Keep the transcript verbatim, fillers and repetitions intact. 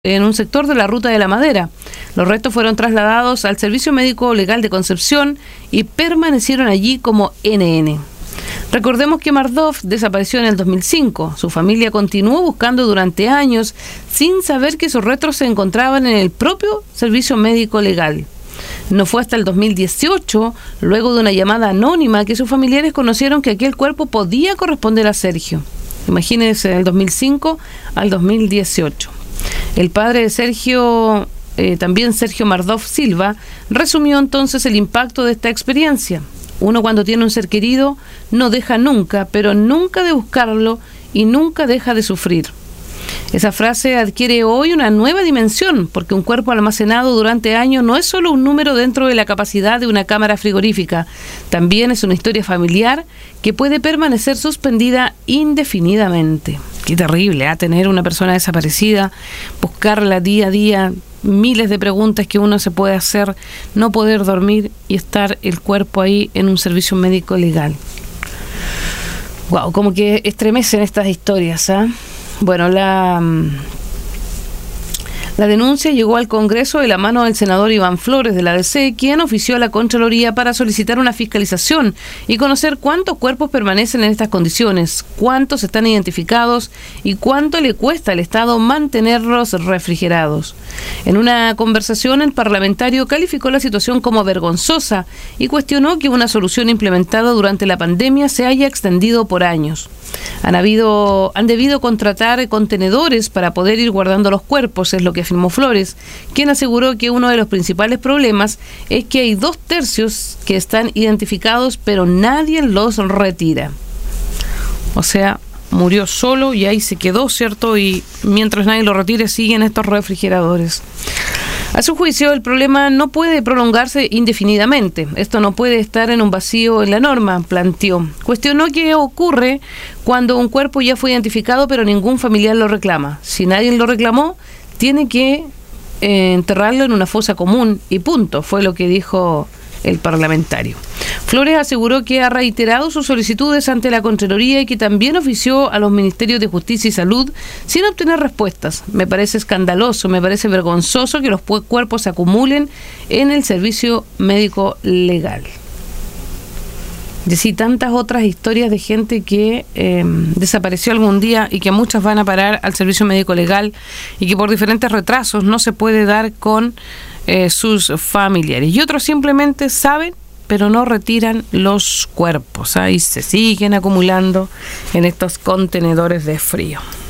en un sector de la Ruta de la Madera. Los restos fueron trasladados al Servicio Médico Legal de Concepción y permanecieron allí como N N. Recordemos que Mardov desapareció en el dos mil cinco. Su familia continuó buscando durante años sin saber que sus restos se encontraban en el propio Servicio Médico Legal. No fue hasta el dos mil dieciocho, luego de una llamada anónima, que sus familiares conocieron que aquel cuerpo podía corresponder a Sergio. Imagínense, del dos mil cinco al dos mil dieciocho. El padre de Sergio, eh, también Sergio Mardov Silva, resumió entonces el impacto de esta experiencia. Uno, cuando tiene un ser querido, no deja nunca, pero nunca de buscarlo y nunca deja de sufrir. Esa frase adquiere hoy una nueva dimensión, porque un cuerpo almacenado durante años no es solo un número dentro de la capacidad de una cámara frigorífica, también es una historia familiar que puede permanecer suspendida indefinidamente. Qué terrible, ¿eh? Tener una persona desaparecida, buscarla día a día, miles de preguntas que uno se puede hacer, no poder dormir y estar el cuerpo ahí en un servicio médico legal. Wow, como que estremecen estas historias, ¿eh? Bueno, la, la denuncia llegó al Congreso de la mano del senador Iván Flores de la D C, quien ofició a la Contraloría para solicitar una fiscalización y conocer cuántos cuerpos permanecen en estas condiciones, cuántos están identificados y cuánto le cuesta al Estado mantenerlos refrigerados. En una conversación, el parlamentario calificó la situación como vergonzosa y cuestionó que una solución implementada durante la pandemia se haya extendido por años. Han, habido, han debido contratar contenedores para poder ir guardando los cuerpos, es lo que afirmó Flores, quien aseguró que uno de los principales problemas es que hay dos tercios que están identificados, pero nadie los retira. O sea, murió solo y ahí se quedó, ¿cierto? Y mientras nadie lo retire, siguen estos refrigeradores. A su juicio, el problema no puede prolongarse indefinidamente. Esto no puede estar en un vacío en la norma, planteó. Cuestionó qué ocurre cuando un cuerpo ya fue identificado, pero ningún familiar lo reclama. Si nadie lo reclamó, tiene que eh, enterrarlo en una fosa común y punto, fue lo que dijo el parlamentario. Flores aseguró que ha reiterado sus solicitudes ante la Contraloría y que también ofició a los Ministerios de Justicia y Salud sin obtener respuestas. Me parece escandaloso, me parece vergonzoso que los cuerpos se acumulen en el servicio médico legal. Y así tantas otras historias de gente que eh, desapareció algún día y que muchas van a parar al servicio médico legal y que por diferentes retrasos no se puede dar con eh, sus familiares. Y otros simplemente saben, pero no retiran los cuerpos. Ahí se siguen acumulando en estos contenedores de frío.